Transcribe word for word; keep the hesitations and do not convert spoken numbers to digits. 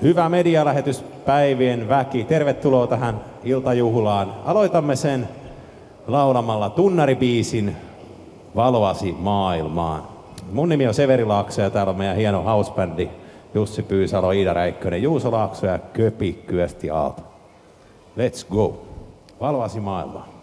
Hyvä medialähetyspäivien väki, tervetuloa tähän iltajuhlaan. Aloitamme sen laulamalla tunnaribiisin Valoasi maailmaan. Mun nimi on Severi Laakso ja täällä on meidän hieno housebändi Jussi Pyysalo, Iida Räikkönen, Juuso Laakso ja Köpi Kyösti Aalto. Let's go! Valoasi maailmaan.